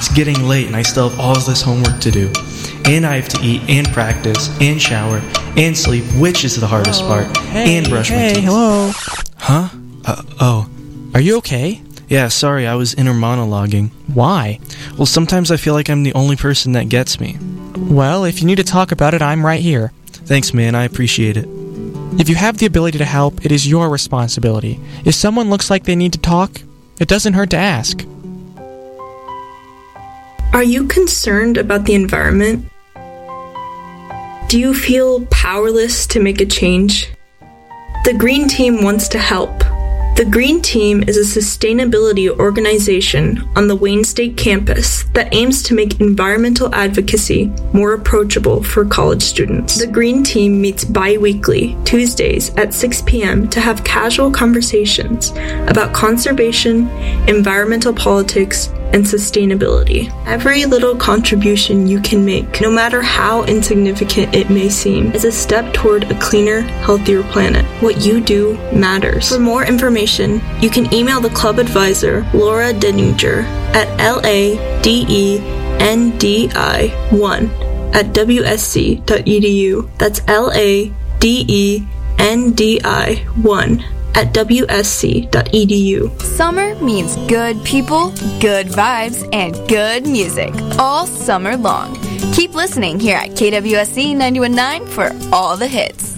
It's getting late and I still have all this homework to do. And I have to eat and practice and shower and sleep, which is the hardest part, and brush my teeth. Hello. Huh? Are you okay? Yeah, sorry, I was inner monologuing. Why? Well, sometimes I feel like I'm the only person that gets me. Well, if you need to talk about it, I'm right here. Thanks, man, I appreciate it. If you have the ability to help, it is your responsibility. If someone looks like they need to talk, it doesn't hurt to ask. Are you concerned about the environment? Do you feel powerless to make a change? The Green Team wants to help. The Green Team is a sustainability organization on the Wayne State campus that aims to make environmental advocacy more approachable for college students. The Green Team meets bi-weekly, Tuesdays at 6 p.m. to have casual conversations about conservation, environmental politics, and sustainability. Every little contribution you can make, no matter how insignificant it may seem, is a step toward a cleaner, healthier planet. What you do matters. For more information, you can email the club advisor, Laura Denninger, at ladendi1@wsc.edu. That's ladendi1 at wsc.edu. Summer means good people, good vibes, and good music all summer long. Keep listening here at KWSC 91.9 for all the hits.